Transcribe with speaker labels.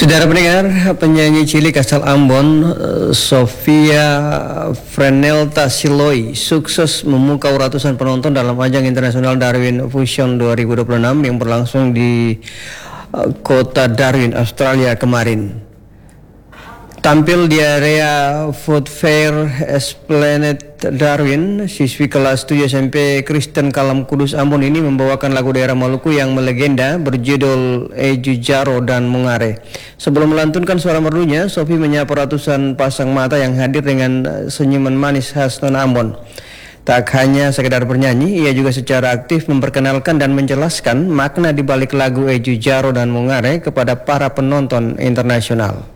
Speaker 1: Saudara pendengar, penyanyi cilik asal Ambon, Sofia Frenelta Siloi, sukses memukau ratusan penonton dalam ajang internasional Darwin Fusion 2026 yang berlangsung di kota Darwin, Australia kemarin. Tampil di area Food Fair Esplanade Darwin, siswi kelas 7 SMP Kristen Kalam Kudus Ambon ini membawakan lagu daerah Maluku yang melegenda berjudul Eju Jaro dan Mungare. Sebelum melantunkan suara merdunya, Sofi menyapa ratusan pasang mata yang hadir dengan senyuman manis khas Nona Ambon. Tak hanya sekedar bernyanyi, ia juga secara aktif memperkenalkan dan menjelaskan makna di balik lagu Eju Jaro dan Mungare kepada para penonton internasional.